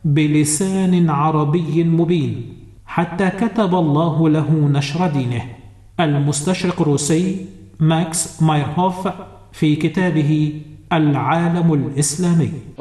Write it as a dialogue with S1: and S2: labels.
S1: بلسان عربي مبين حتى كتب الله له نشر دينه. المستشرق الروسي ماكس مايرهوف في كتابه العالم الإسلامي.